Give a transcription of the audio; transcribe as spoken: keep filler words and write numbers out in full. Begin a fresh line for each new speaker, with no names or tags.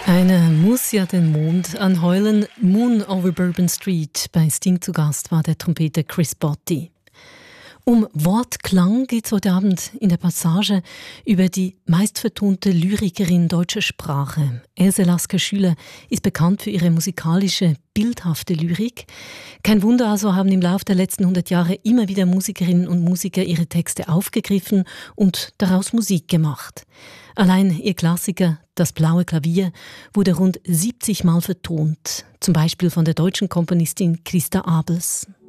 Einer muss ja den Mond anheulen. Moon over Bourbon Street. Bei Sting zu Gast war der Trompeter Chris Botti. Um Wortklang geht es heute Abend in der Passage über die meistvertonte Lyrikerin deutscher Sprache. Else Lasker-Schüler ist bekannt für ihre musikalische, bildhafte Lyrik. Kein Wunder also, haben im Laufe der letzten hundert Jahre immer wieder Musikerinnen und Musiker ihre Texte aufgegriffen und daraus Musik gemacht. Allein ihr Klassiker »Das blaue Klavier« wurde rund siebzig Mal vertont, zum Beispiel von der deutschen Komponistin Christa Abels.